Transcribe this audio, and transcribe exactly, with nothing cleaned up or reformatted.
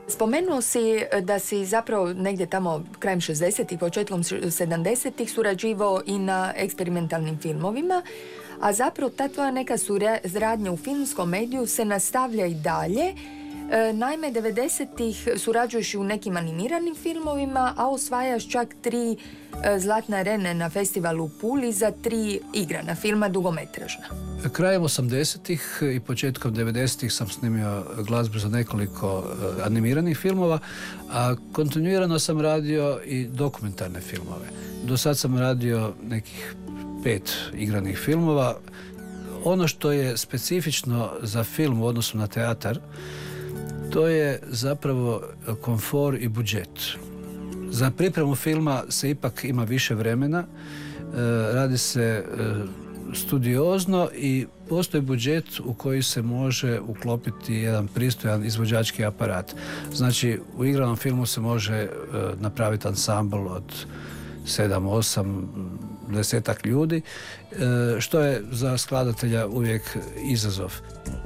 Spomenuo si da si zapravo negdje tamo krajem šezdesetih, početkom sedamdesetih surađivao i na eksperimentalnim filmovima, a zapravo ta tvoja neka suradnja u filmskom mediju se nastavlja i dalje. E, naime, devedesetih surađuješ i u nekim animiranim filmovima, a osvajaš čak tri e, zlatne arene na festivalu u Puli za tri igrana filma dugometražna. Krajem osamdesetih i početkom devedesetih sam snimio glazbu za nekoliko e, animiranih filmova, a kontinuirano sam radio i dokumentarne filmove. Do sad sam radio nekih pet igranih filmova. Ono što je specifično za film u odnosu na teatar, to je zapravo komfor i budžet. Za pripremu filma se ipak ima više vremena, e, radi se e, studiozno i postoji budžet u koji se može uklopiti jedan pristojan izvođački aparat. Znači, u igranom filmu se može e, napraviti ansambl od sedam, osam, desetak ljudi, e, što je za skladatelja uvijek izazov.